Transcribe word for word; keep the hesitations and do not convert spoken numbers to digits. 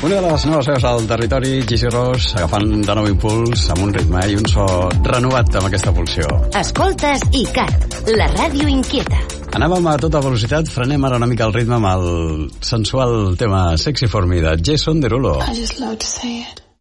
Una de les noves veus al territori, Gigi Ross, agafant de nou impuls amb un ritme i un so renovat amb aquesta pulsió. Escoltes iCat, la ràdio inquieta. Anàvem a tota velocitat, frenem ara una mica el ritme amb el sensual tema Sexy for Me de Jason Derulo. I just love to say it.